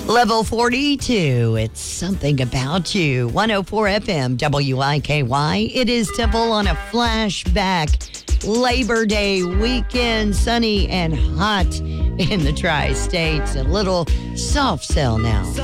Level 42, it's something about you. 104 FM, WIKY. It is Temple on a flashback. Labor Day weekend, sunny and hot in the tri-states. A little soft cell now.